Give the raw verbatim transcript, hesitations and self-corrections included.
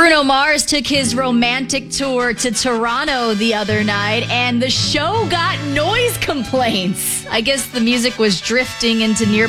Bruno Mars took his romantic tour to Toronto the other night, and the show got noise complaints. I guess the music was drifting into nearby